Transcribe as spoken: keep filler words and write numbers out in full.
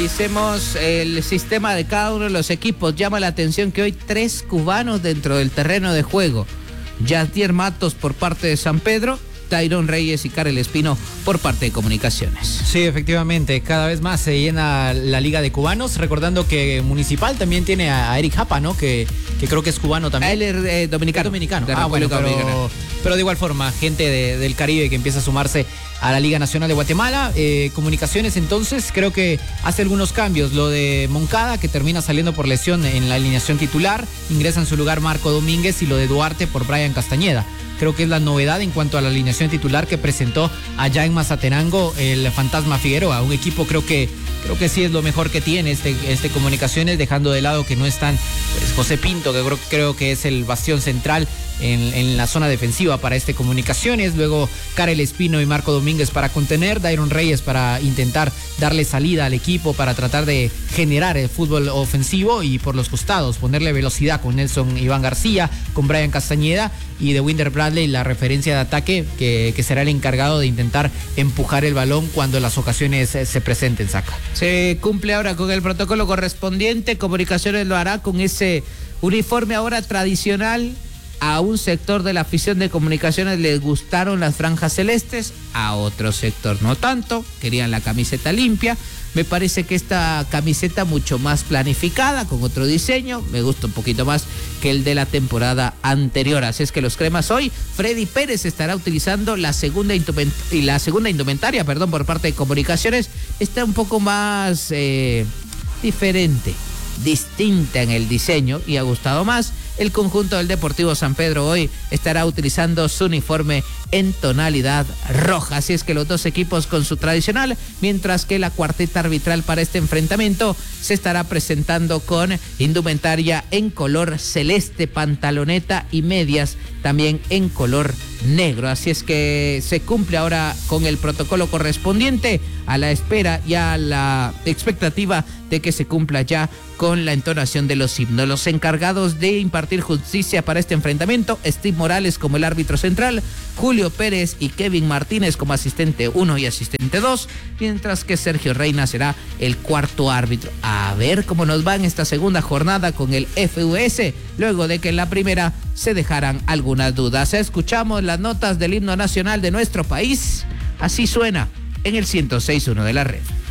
Hicimos el sistema de cada uno de los equipos. Llama la atención que hoy tres cubanos dentro del terreno de juego. Yadier Matos por parte de San Pedro, Dairon Reyes y Karel Espino por parte de Comunicaciones. Sí, efectivamente, cada vez más se llena la liga de cubanos, recordando que Municipal también tiene a Eric Japa, ¿no? Que, que creo que es cubano también. Él es eh, dominicano. Es dominicano. De Ah, bueno, pero, Dominicana. pero de igual forma, gente de, del Caribe que empieza a sumarse a la Liga Nacional de Guatemala. Eh, Comunicaciones, entonces, creo que hace algunos cambios. Lo de Moncada, que termina saliendo por lesión en la alineación titular, ingresa en su lugar Marco Domínguez, y lo de Duarte por Brian Castañeda. Creo que es la novedad en cuanto a la alineación titular que presentó allá en Mazatenango el Fantasma Figueroa. Un equipo creo que creo que sí es lo mejor que tiene este, este Comunicaciones, dejando de lado que no están pues, José Pinto, que creo, creo que es el bastión central en, en la zona defensiva para este Comunicaciones. Luego Karel Espino y Marco Domínguez para contener, Dairon Reyes para intentar darle salida al equipo, para tratar de generar el fútbol ofensivo, y por los costados ponerle velocidad con Nelson Iván García, con Brian Castañeda, y de Winder Bradley la referencia de ataque que, que será el encargado de intentar empujar el balón cuando las ocasiones eh, se presenten, Saca. Se cumple ahora con el protocolo correspondiente. Comunicaciones lo hará con ese uniforme ahora tradicional. A un sector de la afición de Comunicaciones les gustaron las franjas celestes, a otro sector no tanto, querían la camiseta limpia. Me parece que esta camiseta mucho más planificada, con otro diseño, me gusta un poquito más que el de la temporada anterior. Así es que los cremas hoy, Freddy Pérez estará utilizando la segunda, indument- y la segunda indumentaria, perdón, por parte de Comunicaciones. Está un poco más eh, diferente, distinta en el diseño, y ha gustado más. El conjunto del Deportivo San Pedro hoy estará utilizando su uniforme en tonalidad roja. Así es que los dos equipos con su tradicional, mientras que la cuarteta arbitral para este enfrentamiento se estará presentando con indumentaria en color celeste, pantaloneta y medias también en color negro. Así es que se cumple ahora con el protocolo correspondiente, a la espera y a la expectativa de que se cumpla ya con la entonación de los himnos. Los encargados de impartir justicia para este enfrentamiento, Steve Morales como el árbitro central, Julio Pérez y Kevin Martínez como asistente uno y asistente dos, mientras que Sergio Reina será el cuarto árbitro. A ver cómo nos va en esta segunda jornada con el F U S, luego de que en la primera se dejaran algunas dudas. Escuchamos las notas del himno nacional de nuestro país. Así suena en el ciento seis punto uno de la red.